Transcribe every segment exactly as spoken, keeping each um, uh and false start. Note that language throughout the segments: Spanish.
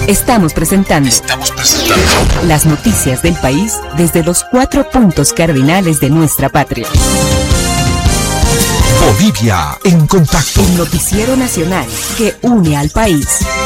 Estamos presentando. Estamos presentando las noticias del país desde los cuatro puntos cardinales de nuestra patria. Bolivia en contacto. El noticiero nacional que une al país.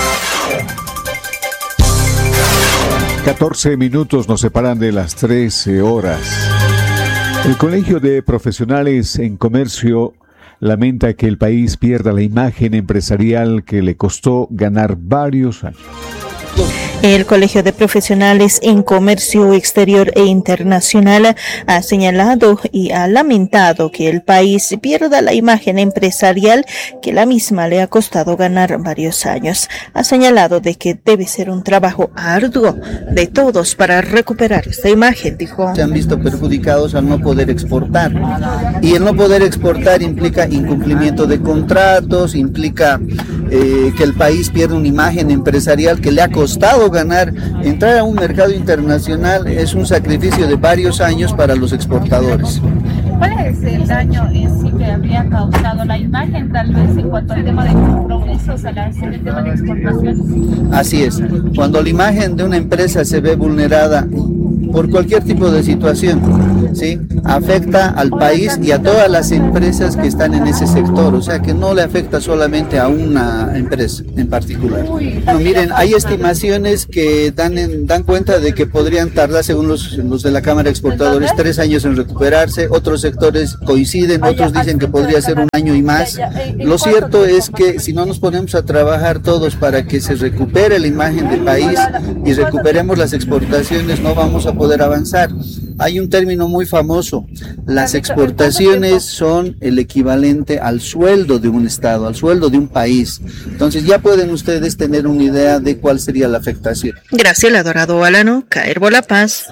catorce minutos nos separan de las trece horas. El Colegio de Profesionales en Comercio lamenta que el país pierda la imagen empresarial que le costó ganar varios años. El Colegio de Profesionales en Comercio Exterior e Internacional ha señalado y ha lamentado que el país pierda la imagen empresarial que la misma le ha costado ganar varios años. Ha señalado de que debe ser un trabajo arduo de todos para recuperar esta imagen, dijo. Se han visto perjudicados al no poder exportar. Y el no poder exportar implica incumplimiento de contratos, implica eh, que el país pierde una imagen empresarial que le ha costado ganar. Entrar a un mercado internacional es un sacrificio de varios años para los exportadores. ¿Cuál es el daño en sí que habría causado la imagen, tal vez en cuanto al tema de compromisos, al hacer el tema de exportación? Así es, cuando la imagen de una empresa se ve vulnerada por cualquier tipo de situación, ¿sí?, afecta al país y a todas las empresas que están en ese sector, o sea que no le afecta solamente a una empresa en particular. No, miren, hay estimaciones que dan, en, dan cuenta de que podrían tardar, según los, los de la Cámara de Exportadores, tres años en recuperarse, otros sectores coinciden, otros dicen que podría ser un año y más. Lo cierto es que si no nos ponemos a trabajar todos para que se recupere la imagen del país y recuperemos las exportaciones, no vamos a poder avanzar. Hay un término muy famoso: las exportaciones son el equivalente al sueldo de un estado, al sueldo de un país. Entonces ya pueden ustedes tener una idea de cuál sería la afectación. Graciela Dorado Alano, Caerbo La Paz.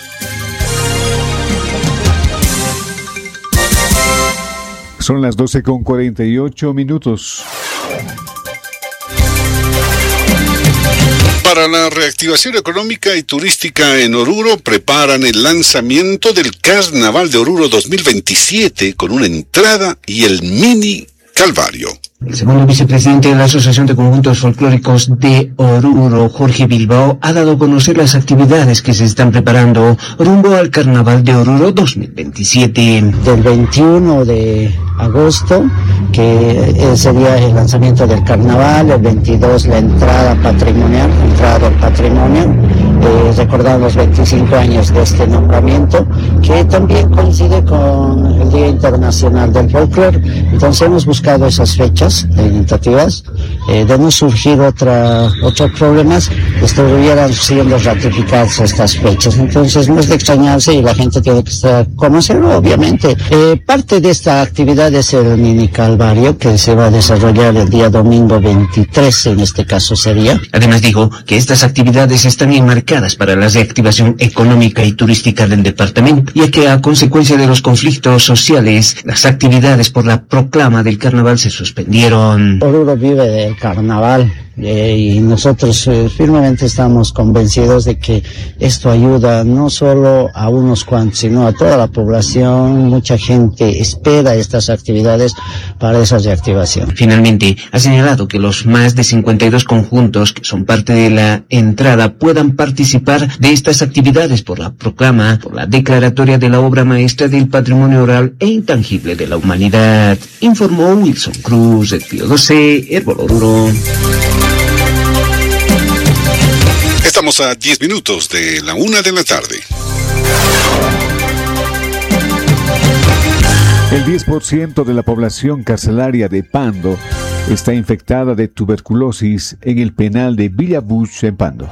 Son las doce con cuarenta y ocho minutos. Para la reactivación económica y turística en Oruro, preparan el lanzamiento del Carnaval de Oruro dos mil veintisiete con una entrada y el mini Calvario. El segundo vicepresidente de la Asociación de Conjuntos Folclóricos de Oruro, Jorge Bilbao, ha dado a conocer las actividades que se están preparando rumbo al Carnaval de Oruro dos mil veintisiete. Del veintiuno de agosto, que sería el lanzamiento del Carnaval, el veintidós la entrada patrimonial, entrada al patrimonio, eh, recordando los veinticinco años de este nombramiento, que también coincide con el Día Internacional del Folclore. Entonces hemos buscado esas fechas tentativas, eh, de no surgir otra, otros problemas, estuvieran siendo ratificadas estas fechas. Entonces no es de extrañarse y la gente tiene que estar, conocerlo, obviamente. Eh, parte de esta actividad es el mini Calvario, que se va a desarrollar el día domingo veintitrés, en este caso sería. Además dijo que estas actividades están enmarcadas para la reactivación económica y turística del departamento, ya que a consecuencia de los conflictos sociales, las actividades por la proclama del carnaval se suspendieron. Oruro vive del carnaval. Eh, y nosotros eh, firmemente estamos convencidos de que esto ayuda no solo a unos cuantos, sino a toda la población. Mucha gente espera estas actividades para esa reactivación. Finalmente, ha señalado que los más de cincuenta y dos conjuntos que son parte de la entrada puedan participar de estas actividades por la proclama, por la declaratoria de la obra maestra del patrimonio oral e intangible de la humanidad, informó Wilson Cruz, de Pío doce, Herbol Oruro. Estamos a diez minutos de la una de la tarde. El diez por ciento de la población carcelaria de Pando está infectada de tuberculosis en el penal de Villabuch en Pando.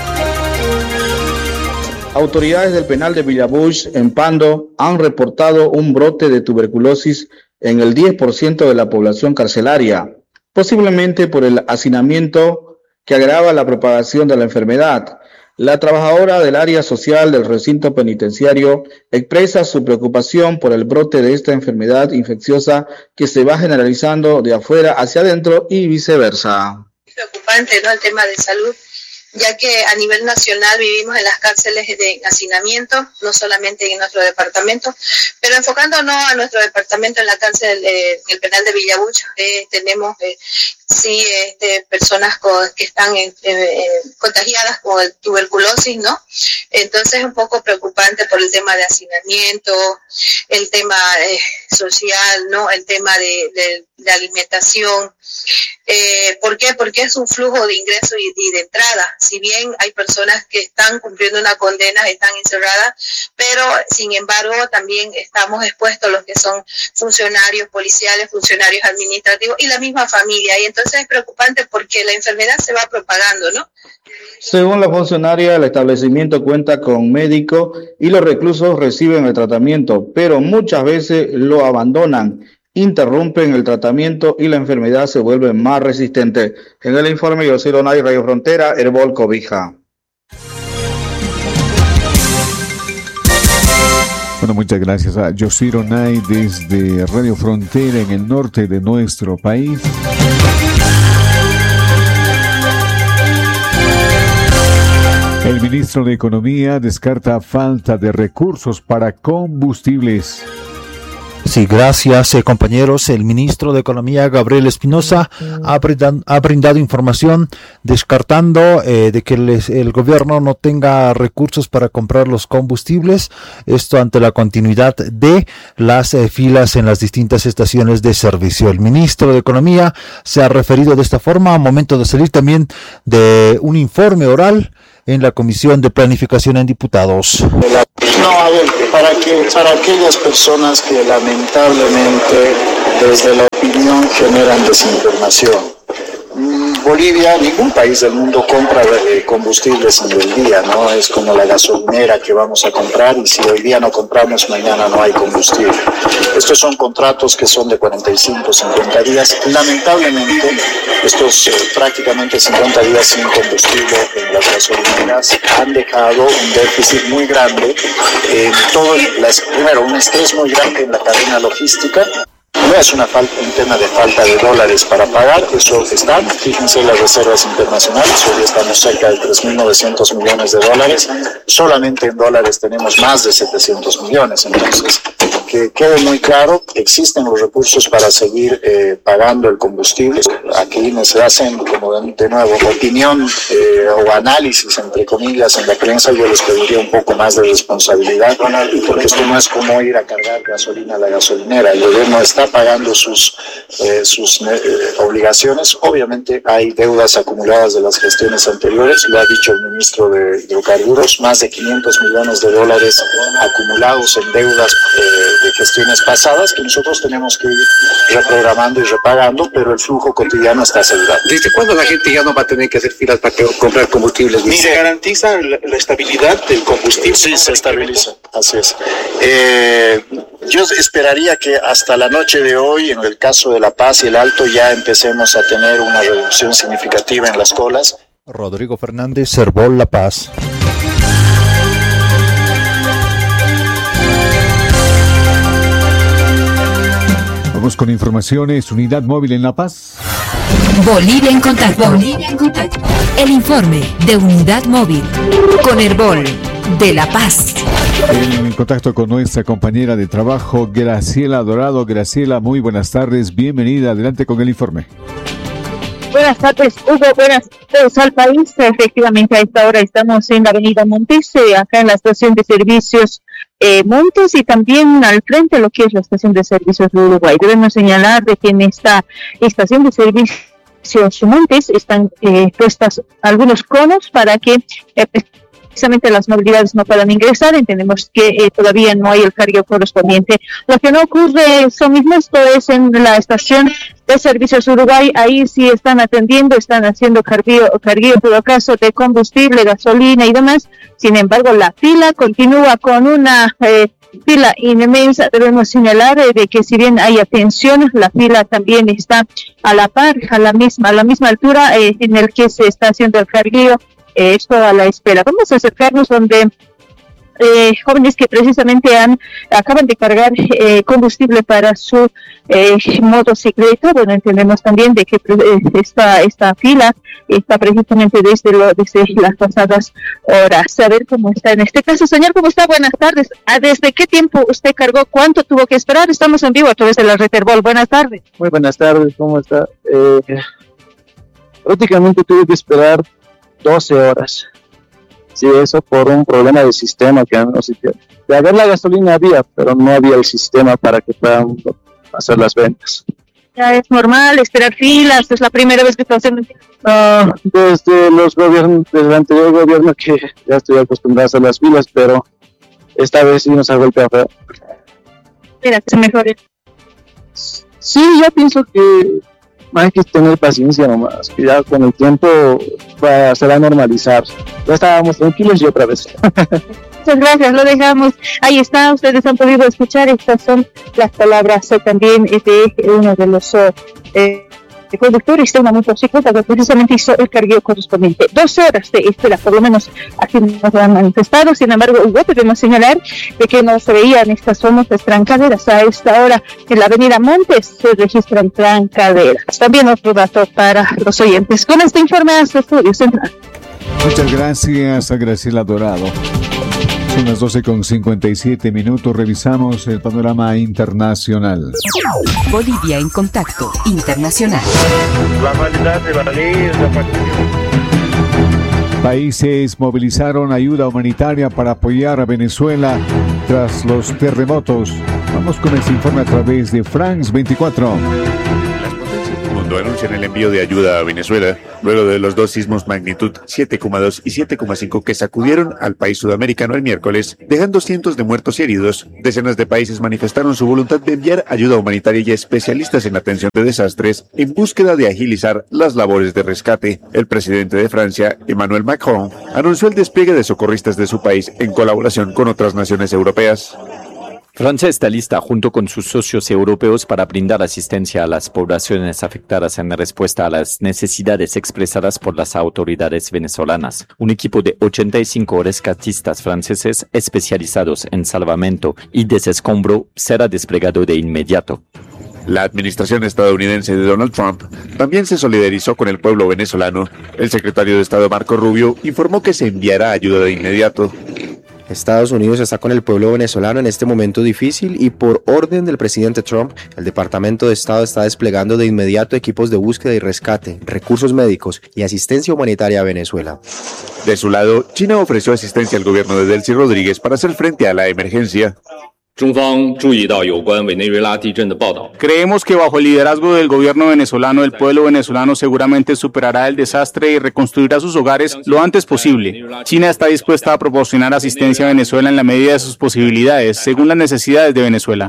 Autoridades del penal de Villabuch en Pando han reportado un brote de tuberculosis en el diez por ciento de la población carcelaria, posiblemente por el hacinamiento que agrava la propagación de la enfermedad. La trabajadora del área social del recinto penitenciario expresa su preocupación por el brote de esta enfermedad infecciosa que se va generalizando de afuera hacia adentro y viceversa. Es preocupante, ¿no?, el tema de salud, ya que a nivel nacional vivimos en las cárceles de hacinamiento, no solamente en nuestro departamento, pero enfocándonos a nuestro departamento en la cárcel, eh, en el penal de Villabuch, eh, tenemos eh, sí, este, personas con, que están eh, eh, contagiadas con el tuberculosis, ¿no? Entonces es un poco preocupante por el tema de hacinamiento, el tema eh, social, ¿no? El tema de, de, de alimentación. Eh, ¿Por qué? Porque es un flujo de ingreso y, y de entrada. Si bien hay personas que están cumpliendo una condena, están encerradas, pero sin embargo también estamos expuestos los que son funcionarios policiales, funcionarios administrativos y la misma familia. Y entonces es preocupante porque la enfermedad se va propagando, ¿no? Según la funcionaria, el establecimiento cuenta con médico y los reclusos reciben el tratamiento, pero muchas veces lo abandonan, interrumpen el tratamiento y la enfermedad se vuelve más resistente. En el informe, Yosiro Nay, Radio Frontera, Herbol Cobija. Bueno, muchas gracias a Yosiro Nay desde Radio Frontera en el norte de nuestro país. El ministro de Economía descarta falta de recursos para combustibles. Sí, gracias, eh, compañeros. El ministro de Economía, Gabriel Espinosa, ha brindado, ha brindado información descartando eh, de que les, el gobierno no tenga recursos para comprar los combustibles. Esto ante la continuidad de las eh, filas en las distintas estaciones de servicio. El ministro de Economía se ha referido de esta forma a momento de salir también de un informe oral en la Comisión de Planificación en Diputados. No, a ver, para, que, para aquellas personas que lamentablemente desde la opinión generan desinformación. Bolivia, ningún país del mundo compra eh, combustibles en el día, ¿no? Es como la gasolinera que vamos a comprar y si hoy día no compramos, mañana no hay combustible. Estos son contratos que son de cuarenta y cinco, cincuenta días. Lamentablemente, estos eh, prácticamente cincuenta días sin combustible en las gasolineras han dejado un déficit muy grande, en todo, las, primero, un estrés muy grande en la cadena logística. No es una falta, un tema de falta de dólares para pagar, eso está. Fíjense las reservas internacionales, hoy estamos cerca de tres mil novecientos millones de dólares, solamente en dólares tenemos más de setecientos millones, entonces que quede muy claro, existen los recursos para seguir eh, pagando el combustible. Aquí se hacen, como de, de nuevo, opinión eh, o análisis, entre comillas, en la prensa. Yo les pediría un poco más de responsabilidad, porque esto no es como ir a cargar gasolina a la gasolinera. El gobierno está pagando sus, eh, sus eh, obligaciones. Obviamente hay deudas acumuladas de las gestiones anteriores, lo ha dicho el ministro de Hidrocarburos, más de quinientos millones de dólares acumulados en deudas eh, de gestiones pasadas que nosotros tenemos que ir reprogramando y repagando, pero el flujo cotidiano está asegurado. ¿Desde cuándo la gente ya no va a tener que hacer filas para que, comprar combustibles? ¿Y se garantiza la, la estabilidad del combustible? Sí, se estabiliza, así es. Eh, yo esperaría que hasta la noche de hoy, en el caso de La Paz y el Alto, ya empecemos a tener una reducción significativa en las colas. Rodrigo Fernández, Herbol La Paz. Vamos con informaciones. Unidad móvil en La Paz. Bolivia en contacto. Bolivia en contacto. El informe de Unidad móvil con Herbol de La Paz. En contacto con nuestra compañera de trabajo, Graciela Dorado. Graciela, muy buenas tardes. Bienvenida. Adelante con el informe. Buenas tardes, Hugo. Buenas tardes al país. Efectivamente, a esta hora estamos en la avenida Montes, acá en la estación de servicios eh, Montes y también al frente de lo que es la estación de servicios de Uruguay. Debemos señalar de que en esta estación de servicios Montes están eh, puestas algunos conos para que eh, precisamente las movilidades no puedan ingresar. Entendemos que eh, todavía no hay el cargo correspondiente. Lo que no ocurre eso mismo, esto es en la estación de Servicios Uruguay. Ahí sí están atendiendo, están haciendo cargueo, cargueo en todo caso de combustible, gasolina y demás. Sin embargo, la fila continúa con una eh, fila inmensa. Debemos señalar eh, de que si bien hay atención, la fila también está a la par, a la misma, a la misma altura eh, en el que se está haciendo el cargueo. Eh, esto a la espera. Vamos a acercarnos donde eh, jóvenes que precisamente han acaban de cargar eh, combustible para su eh, motocicleta. Bueno, entendemos también de que eh, esta esta fila está precisamente desde lo desde las pasadas horas. A ver cómo está en este caso. Señor, ¿cómo está? Buenas tardes. ¿Desde qué tiempo usted cargó? ¿Cuánto tuvo que esperar? Estamos en vivo a través de la red Herbol. Buenas tardes. Muy buenas tardes. ¿Cómo está? Eh... prácticamente tuve que esperar doce horas. Sí, eso por un problema de sistema que no sé qué. De haber la gasolina había, pero no había el sistema para que puedan hacer las ventas. Ya es normal esperar filas, es la primera vez que estás haciendo. No, desde los gobiernos, desde el anterior gobierno que ya estoy acostumbrado a hacer las filas, pero esta vez sí nos ha golpeado feo. Mira, que se mejore. Sí, yo pienso que hay que tener paciencia nomás, que ya con el tiempo va, se va a normalizar. Ya estábamos tranquilos y otra vez. Muchas gracias, lo dejamos. Ahí está, ustedes han podido escuchar, estas son las palabras eh, también de uno de los eh, conductores de una motocicleta que precisamente hizo el cargueo correspondiente. Dos horas de espera, por lo menos aquí nos lo han manifestado. Sin embargo, igual debemos señalar de que no se veían estas famosas trancaderas. A esta hora en la avenida Montes se registran trancaderas. También otro dato para los oyentes. Con este informe hasta Estudio Central. Muchas gracias a Graciela Dorado. Son las doce con cincuenta y siete minutos. Revisamos el panorama internacional. Bolivia en contacto internacional. Países movilizaron ayuda humanitaria para apoyar a Venezuela tras los terremotos. Vamos con este informe a través de France veinticuatro. Anuncian el envío de ayuda a Venezuela luego de los dos sismos magnitud siete coma dos y siete coma cinco que sacudieron al país sudamericano el miércoles, dejando cientos de muertos y heridos. Decenas de países manifestaron su voluntad de enviar ayuda humanitaria y especialistas en atención de desastres en búsqueda de agilizar las labores de rescate. El presidente de Francia, Emmanuel Macron, anunció el despliegue de socorristas de su país en colaboración con otras naciones europeas. Francia está lista junto con sus socios europeos para brindar asistencia a las poblaciones afectadas en respuesta a las necesidades expresadas por las autoridades venezolanas. Un equipo de ochenta y cinco rescatistas franceses especializados en salvamento y desescombro será desplegado de inmediato. La administración estadounidense de Donald Trump también se solidarizó con el pueblo venezolano. El secretario de Estado Marco Rubio informó que se enviará ayuda de inmediato. Estados Unidos está con el pueblo venezolano en este momento difícil y por orden del presidente Trump, el Departamento de Estado está desplegando de inmediato equipos de búsqueda y rescate, recursos médicos y asistencia humanitaria a Venezuela. De su lado, China ofreció asistencia al gobierno de Delcy Rodríguez para hacer frente a la emergencia. Creemos que bajo el liderazgo del gobierno venezolano, el pueblo venezolano seguramente superará el desastre y reconstruirá sus hogares lo antes posible. China está dispuesta a proporcionar asistencia a Venezuela en la medida de sus posibilidades, según las necesidades de Venezuela.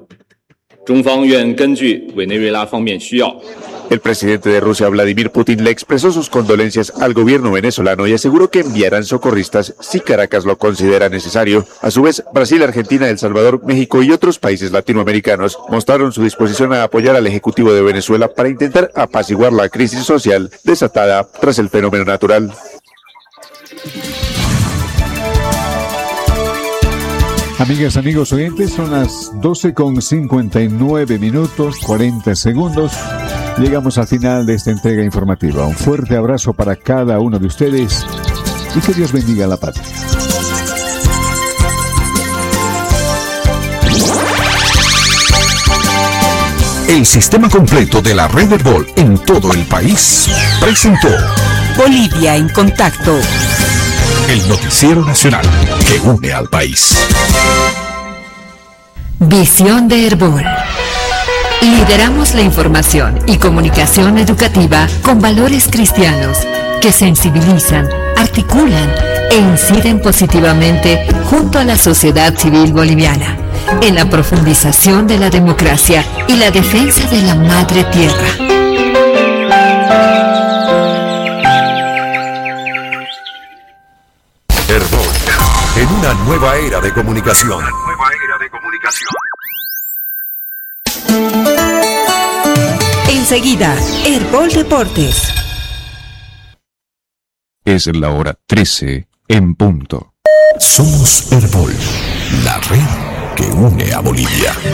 El presidente de Rusia, Vladimir Putin, le expresó sus condolencias al gobierno venezolano y aseguró que enviarán socorristas si Caracas lo considera necesario. A su vez, Brasil, Argentina, El Salvador, México y otros países latinoamericanos mostraron su disposición a apoyar al Ejecutivo de Venezuela para intentar apaciguar la crisis social desatada tras el fenómeno natural. Amigas, amigos oyentes, son las doce con cincuenta y nueve minutos, cuarenta segundos. Llegamos al final de esta entrega informativa. Un fuerte abrazo para cada uno de ustedes y que Dios bendiga a la patria. El sistema completo de la red Herbol en todo el país presentó Bolivia en contacto. El noticiero nacional que une al país. Visión de Herbol. Lideramos la información y comunicación educativa con valores cristianos que sensibilizan, articulan e inciden positivamente junto a la sociedad civil boliviana en la profundización de la democracia y la defensa de la madre tierra. Herbol, en una nueva era de comunicación. Una nueva era de comunicación. Enseguida, Herbol Deportes. Es la hora trece en punto. Somos Herbol, la red que une a Bolivia.